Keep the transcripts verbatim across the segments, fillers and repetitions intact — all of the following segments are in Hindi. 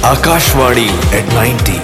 Akashvani eight ninety.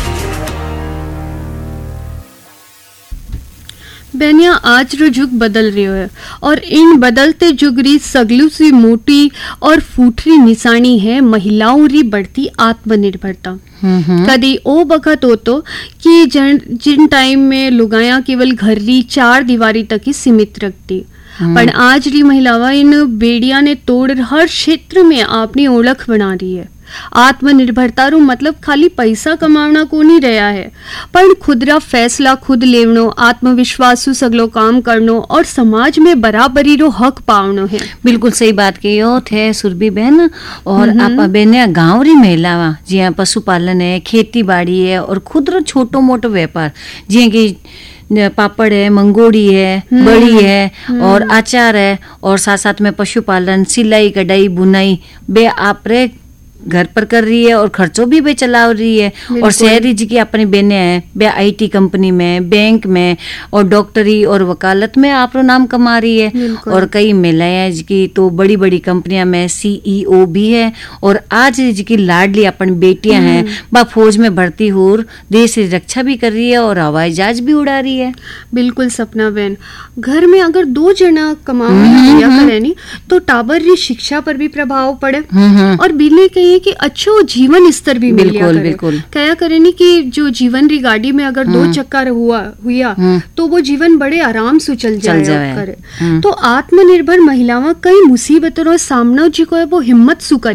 बेनिया आज रो जुग बदल रही है और इन बदलते जुग री सगलू सी मोटी और फूटरी निशानी है महिलाओं री बढ़ती आत्मनिर्भरता। कदी ओ बखत हो तो कि जन जिन टाइम में लुगाया केवल घर री चार दीवारी तक ही सीमित रखती, पर आज री महिलावा इन बेड़िया ने तोड़ हर क्षेत्र में अपनी ओळख बना रही है। आत्मनिर्भरता रो मतलब खाली पैसा कमाना को नहीं रहा है, पर खुदरा फैसला खुद लेवनो, आत्मविश्वास सगलो काम करनो और समाज में बराबरी रो हक पावनो है। बिल्कुल सही बात कही थे सुरभि बहन। और आप बेने गाँव री महिलावा जिया पशुपालन है, खेती बाड़ी है और खुद रो छोटो मोटो व्यापार जिया की पापड़ है, मंगोड़ी है, बड़ी है और अचार है और साथ साथ में पशुपालन, सिलाई, कढ़ाई, बुनाई बे आप रे घर पर कर रही है और खर्चों भी बे चला रही है। और शहरी जी की अपनी बहनें हैं बे आईटी कंपनी में, बैंक में और डॉक्टरी और वकालत में आप नाम कमा रही है। और कई महिलाएं हैं जिनकी तो बड़ी बड़ी कंपनियां में सीईओ भी है। और आज जिनकी लाडली अपन बेटियां हैं बा फौज में भर्ती हो देश की रक्षा भी कर रही है और हवाई जहाज भी उड़ा रही है। बिल्कुल सपना बहन, घर में अगर दो जना कमाया करे नी तो टाबर री शिक्षा पर भी प्रभाव पड़े और बिल्ली कही कि अच्छो जीवन स्तर भी मिल बिल्कुल बिल्कुल कया करे नी कि जो जीवन री गाड़ी में अगर दो चक्कर हुआ हुआ तो वो जीवन बड़े आराम से चल जाए करे। तो आत्मनिर्भर महिलावां कई मुसीबतों रो सामना जी को है वो हिम्मत सु